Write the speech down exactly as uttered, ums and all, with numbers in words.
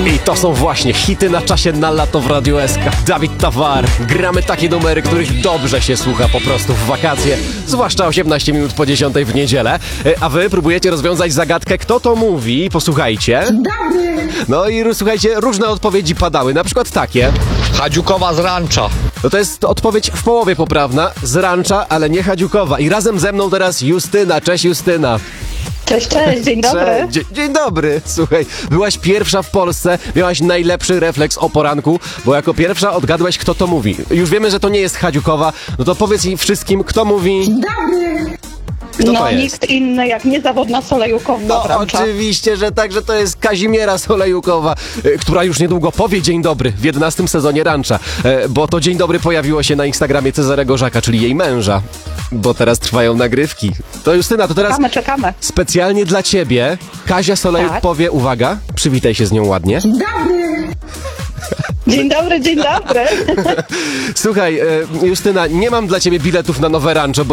I to są właśnie hity na czasie na lato w Radiu S K. Dawid Tawar. Gramy takie numery, których dobrze się słucha po prostu w wakacje, zwłaszcza osiemnaście minut po dziesiątej w niedzielę. A wy próbujecie rozwiązać zagadkę, kto to mówi. Posłuchajcie. No i słuchajcie, różne odpowiedzi padały, na przykład takie. Hadziukowa z Rancza. No to jest odpowiedź w połowie poprawna, z Rancza, ale nie Hadziukowa. I razem ze mną teraz Justyna. Cześć Justyna. Cześć, cześć, dzień dobry. Cześć. Dzień, dzień dobry. Słuchaj, byłaś pierwsza w Polsce, miałaś najlepszy refleks o poranku, bo jako pierwsza odgadłaś, kto to mówi. Już wiemy, że to nie jest Hadziukowa, no to powiedz jej wszystkim, kto mówi. Kto no to jest? nikt inny jak niezawodna Solejukowa. No Wrancza. oczywiście, że tak, że to jest Kazimiera Solejukowa, y, która już niedługo powie dzień dobry w jedenastym sezonie Rancza, y, bo to dzień dobry pojawiło się na Instagramie Cezarego Żaka, czyli jej męża, bo teraz trwają nagrywki. To Justyna, to teraz Czekamy, czekamy. specjalnie dla ciebie Kazia Solejuk Tak. powie, uwaga, przywitaj się z nią ładnie. Dzień dobry, dzień dobry. Słuchaj, y, Justyna, nie mam dla ciebie biletów na nowe Rancho, bo